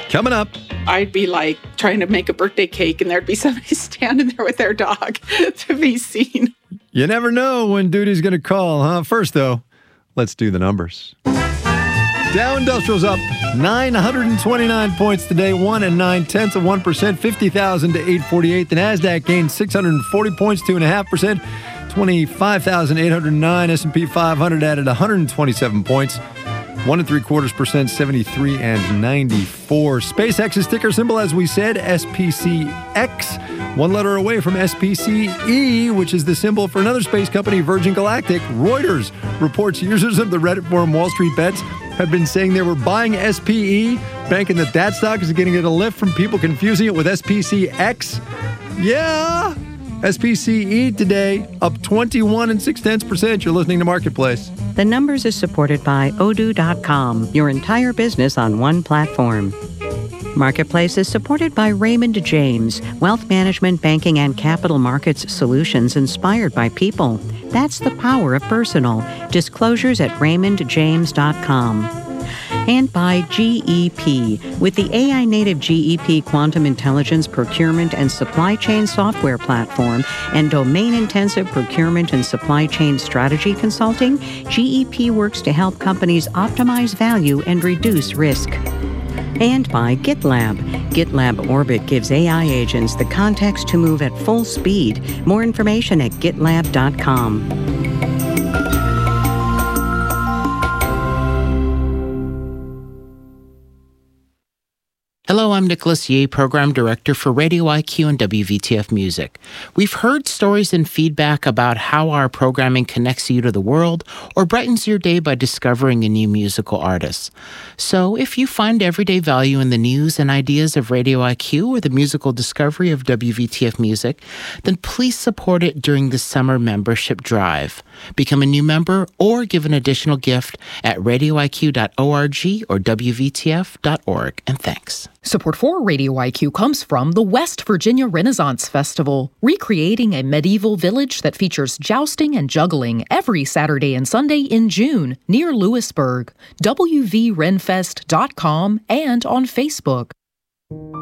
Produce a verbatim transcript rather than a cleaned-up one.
Coming up. I'd be like trying to make a birthday cake and there'd be somebody standing there with their dog to be seen. You never know when duty's going to call, huh? First, though, let's do the numbers. Dow Industrial's up nine hundred twenty-nine points today, one and nine tenths of one percent, fifty thousand to eight forty-eight. The Nasdaq gained six hundred forty points, two and a half percent, twenty-five thousand eight hundred nine. S and P five hundred added one hundred twenty-seven points, one and three quarters percent, seventy-three and ninety-four. SpaceX's ticker symbol, as we said, S P C X, one letter away from S P C E, which is the symbol for another space company, Virgin Galactic. Reuters reports users of the Reddit forum Wall Street Bets have been saying they were buying S P E, banking that that stock is getting a lift from people confusing it with S P C X. Yeah, S P C E today up twenty-one and six tenths percent. You're listening to Marketplace. The Numbers is supported by Odoo dot com, your entire business on one platform. Marketplace is supported by Raymond James, wealth management, banking, and capital markets solutions inspired by people. That's the power of personal. Disclosures at raymond james dot com. And by G E P. With the A I-native G E P Quantum Intelligence Procurement and Supply Chain Software Platform and domain-intensive procurement and supply chain strategy consulting, G E P works to help companies optimize value and reduce risk. And by GitLab. GitLab Orbit gives A I agents the context to move at full speed. More information at gitlab dot com. Hello, I'm Nicholas Yee, Program Director for Radio I Q and W V T F Music. We've heard stories and feedback about how our programming connects you to the world or brightens your day by discovering a new musical artist. So if you find everyday value in the news and ideas of Radio I Q or the musical discovery of W V T F Music, then please support it during the summer membership drive. Become a new member or give an additional gift at radio I Q dot org or W V T F dot org. And thanks. Support for Radio I Q comes from the West Virginia Renaissance Festival, recreating a medieval village that features jousting and juggling every Saturday and Sunday in June near Lewisburg. W V renfest dot com and on Facebook.